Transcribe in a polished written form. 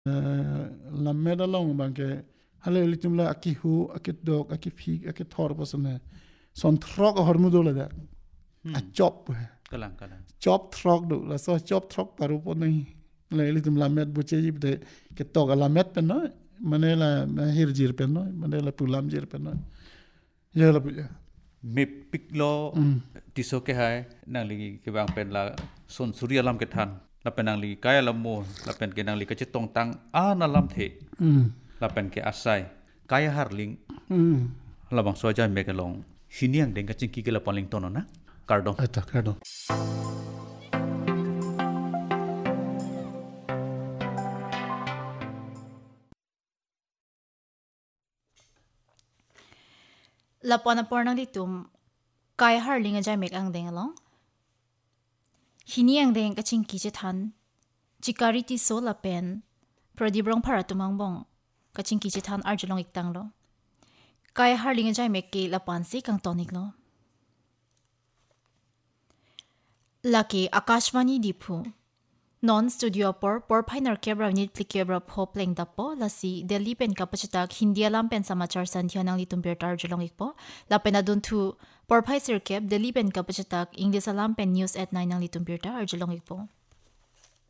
la meda long bangke hale litumla akihu akidok akipik akithor pasane son throk hormudo la a chop kalang chop throk do la so chop throk paru ponai le litumla met buche jibde ke tok la met pen no manela hirjir pen no manela pulam jir pen no ye la puja me piklo tiso ke hai nang li ke bang pen la son surya lam ke than la pen nang li kaya lam mo la pen ke nang li ke chitong tang a na lam the la pen ke asai kaya harling la bang so ja me ke long hiniang deng ka chingki ke la paling tono na kardong ata kardong Lapona pornang ditum kai harling a jai mek ang deng along hini ang deng ka chingki che than chikari ti so la pen prodibrong phara tumang bong ka chingki che than arjulong iktang lo kai harling a jai mek ke lapan se kang tonik lo laki akashvani dipu non studio por phainer kebra nit plikebra pho pleng dapo lasi delhi pen kapachitak hindia lam pen samachar santhianang li tumpir tar julong ikpo la pen adun thu por phai sir kep delhi pen kapachitak english lam pen news at 9 nang li tumpir tar julong ikpo